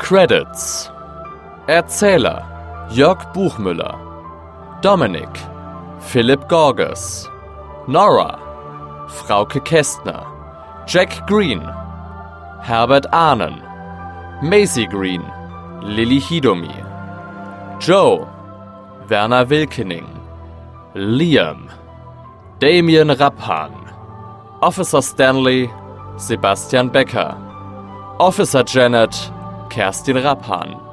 Credits: Erzähler Jörg Buchmüller, Dominik Philipp Gorges, Nora Frauke Kästner, Jack Green Herbert Ahnen, Maisie Green Lilly Hidomi, Joe Werner Wilkening, Liam Damien Rappan, Officer Stanley Sebastian Becker, Officer Janet Kerstin Rappan,